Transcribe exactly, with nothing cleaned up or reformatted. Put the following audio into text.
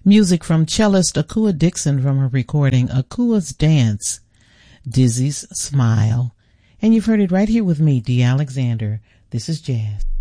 Music from cellist Akua Dixon from her recording Akua's Dance, Dizzy's Smile. And you've heard it right here with me, Dee Alexander. This is Jazz.